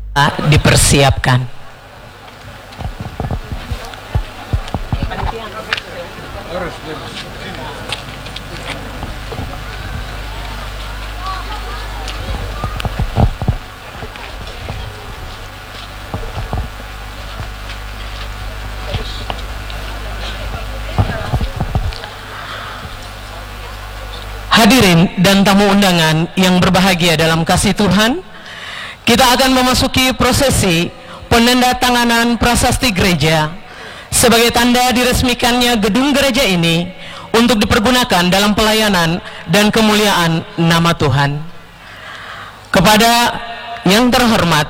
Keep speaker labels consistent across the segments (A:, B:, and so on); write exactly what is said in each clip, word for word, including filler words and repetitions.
A: dipersiapkan. Hadirin dan tamu undangan yang berbahagia dalam kasih Tuhan, kita akan memasuki prosesi penandatanganan prasasti gereja sebagai tanda diresmikannya gedung gereja ini untuk dipergunakan dalam pelayanan dan kemuliaan nama Tuhan. Kepada yang terhormat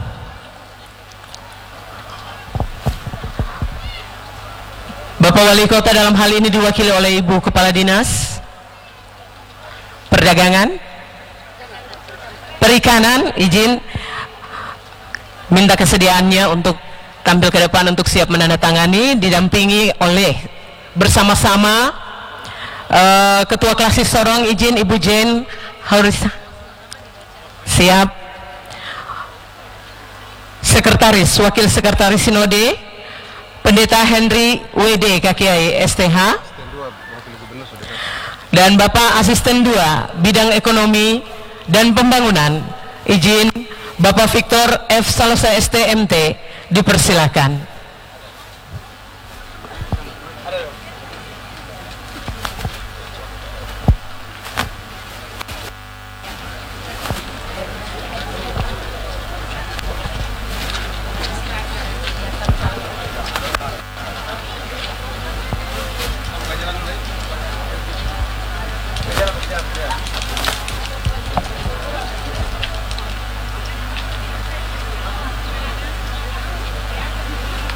A: Bapak Wali Kota, dalam hal ini diwakili oleh Ibu Kepala Dinas Perdagangan, Perikanan, izin minta kesediaannya untuk tampil ke depan untuk siap menandatangani, didampingi oleh bersama-sama uh, Ketua Klasis Sorong, izin Ibu Jen harus siap, Sekretaris, Wakil Sekretaris Sinode Pendeta Henry W D K K I S T H, dan Bapak Asisten dua Bidang Ekonomi dan Pembangunan, izin Bapak Victor F Salosa S T M T, dipersilakan.